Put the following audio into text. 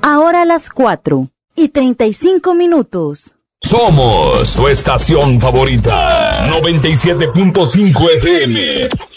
Ahora las 4:35. Somos tu estación favorita, 97.5 FM.